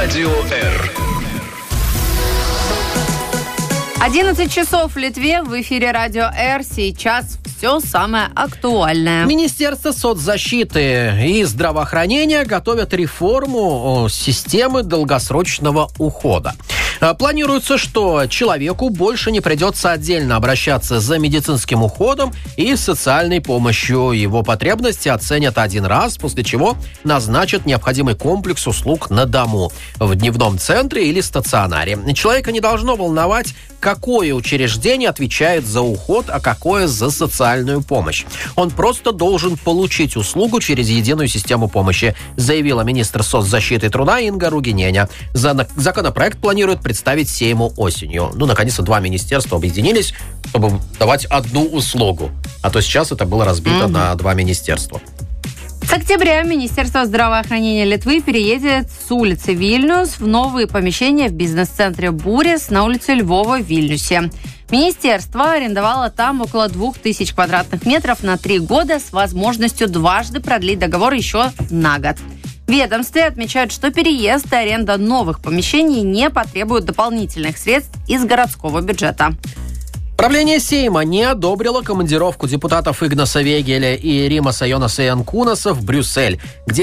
Радио Р. 11 часов в Литве, в эфире Радио Р. Сейчас все самое актуальное. Министерство соцзащиты и здравоохранения готовят реформу системы долгосрочного ухода. Планируется, что человеку больше не придется отдельно обращаться за медицинским уходом и социальной помощью. Его потребности оценят один раз, после чего назначат необходимый комплекс услуг на дому, в дневном центре или стационаре. Человека не должно волновать, какое учреждение отвечает за уход, а какое за социальную помощь. Он просто должен получить услугу через единую систему помощи, заявила министр соцзащиты и труда Инга Ругиненя. Законопроект планирует представить Сейму осенью. Наконец-то два министерства объединились, чтобы давать одну услугу. А то сейчас это было разбито на два министерства. С октября Министерство здравоохранения Литвы переедет с улицы Вильнюс в новые помещения в бизнес-центре «Бурис» на улице Львова в Вильнюсе. Министерство арендовало там около 2000 квадратных метров на 3 года с возможностью дважды продлить договор еще на год. В ведомстве отмечают, что переезд и аренда новых помещений не потребуют дополнительных средств из городского бюджета. Правление Сейма не одобрило командировку депутатов Игнаса Вегеля и Римаса Йонаса Янкунаса в Брюссель, где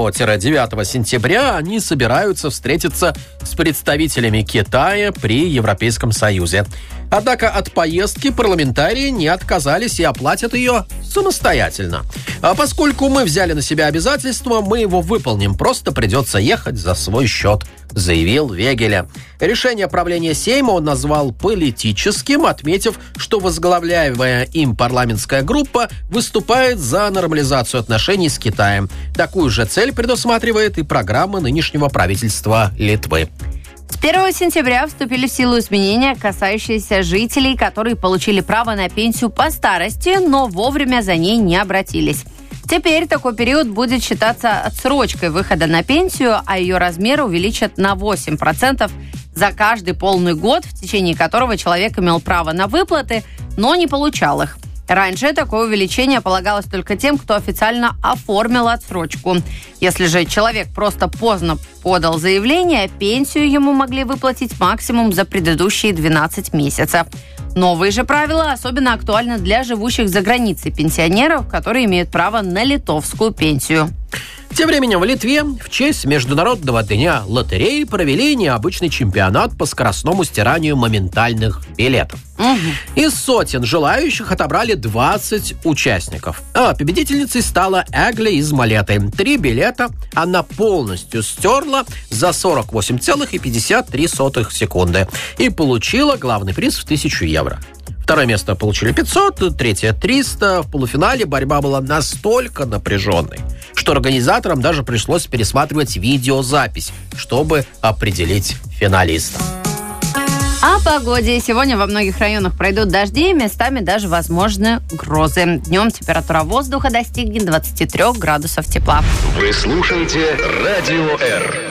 7-9 сентября они собираются встретиться с представителями Китая при Европейском Союзе. Однако от поездки парламентарии не отказались и оплатят ее самостоятельно. А поскольку мы взяли на себя обязательства, мы его выполним. Просто придется ехать за свой счет, заявил Вегеля. Решение правления Сейма он назвал политическим, отметив, что возглавляемая им парламентская группа выступает за нормализацию отношений с Китаем. Такую же цель предусматривает и программа нынешнего правительства Литвы. С 1 сентября вступили в силу изменения, касающиеся жителей, которые получили право на пенсию по старости, но вовремя за ней не обратились. Теперь такой период будет считаться отсрочкой выхода на пенсию, а ее размер увеличат на 8% за каждый полный год, в течение которого человек имел право на выплаты, но не получал их. Раньше такое увеличение полагалось только тем, кто официально оформил отсрочку. Если же человек просто поздно подал заявление, пенсию ему могли выплатить максимум за предыдущие 12 месяцев. Новые же правила особенно актуальны для живущих за границей пенсионеров, которые имеют право на литовскую пенсию. Тем временем в Литве в честь Международного дня лотереи провели необычный чемпионат по скоростному стиранию моментальных билетов. Из сотен желающих отобрали 20 участников. А победительницей стала Эгля из Малеты. 3 билета она полностью стерла за 48,53 секунды и получила главный приз в 1000 евро. Второе место получили 500, третье 300. В полуфинале борьба была настолько напряженной, что организаторам даже пришлось пересматривать видеозапись, чтобы определить финалиста. О погоде. Сегодня во многих районах пройдут дожди, местами даже возможны грозы. Днем температура воздуха достигнет 23 градусов тепла. Вы слушаете Радио Р.